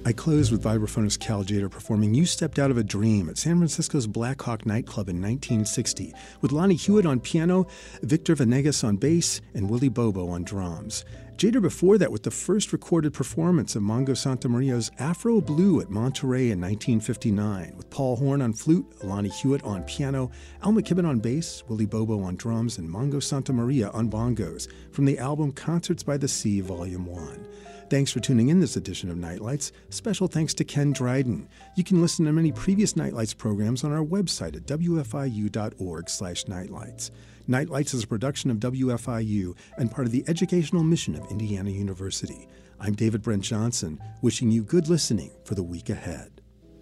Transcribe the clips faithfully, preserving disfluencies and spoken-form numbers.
I close with vibraphonist Cal Tjader performing You Stepped Out of a Dream at San Francisco's Black Hawk nightclub in nineteen sixty, with Lonnie Hewitt on piano, Victor Venegas on bass, and Willie Bobo on drums. Tjader before that with the first recorded performance of Mongo Santamario's Afro Blue at Monterey in nineteen fifty-nine, with Paul Horn on flute, Lonnie Hewitt on piano, Al McKibben on bass, Willie Bobo on drums, and Mongo Santamaria on bongos, from the album Concerts by the Sea, Volume one. Thanks for tuning in this edition of Nightlights. Special thanks to Ken Dryden. You can listen to many previous Nightlights programs on our website at w f i u dot org slash nightlights. Nightlights is a production of W F I U and part of the educational mission of Indiana University. I'm David Brent Johnson, wishing you good listening for the week ahead.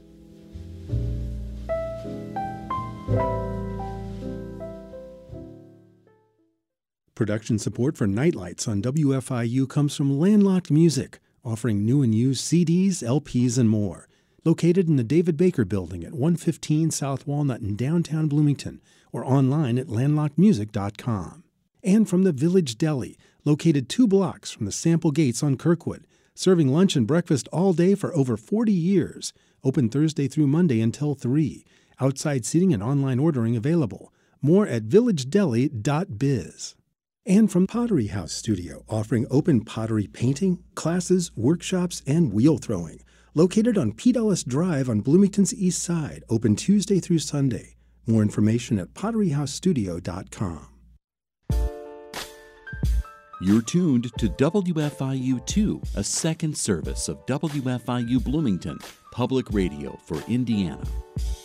Production support for Nightlights on W F I U comes from Landlocked Music, offering new and used C Ds, L Ps, and more. Located in the David Baker Building at one fifteen South Walnut in downtown Bloomington, or online at landlocked music dot com. And from the Village Deli, located two blocks from the Sample Gates on Kirkwood, serving lunch and breakfast all day for over forty years. Open Thursday through Monday until three. Outside seating and online ordering available. More at village deli dot biz. And from Pottery House Studio, offering open pottery painting, classes, workshops, and wheel throwing. Located on Pete Ellis Drive on Bloomington's East Side, open Tuesday through Sunday. More information at pottery house studio dot com. You're tuned to W F I U two, a second service of W F I U Bloomington, public radio for Indiana.